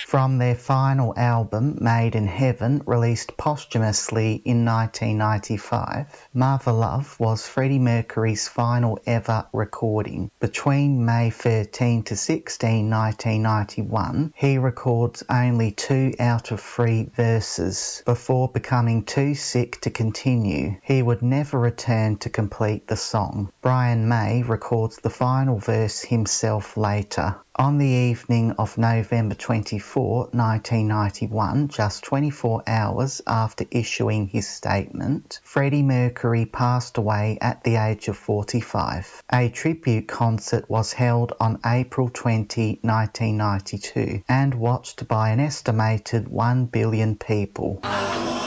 From their final album, Made in Heaven, released posthumously in 1995, Mother Love was Freddie Mercury's final ever recording. Between May 13 to 16, 1991, he records only 2 out of 3 verses before becoming too sick to continue. He would never return to complete the song. Brian May records the final verse himself later. On the evening of November 24, 1991, just 24 hours after issuing his statement, Freddie Mercury passed away at the age of 45. A tribute concert was held on April 20, 1992, and watched by an estimated 1 billion people.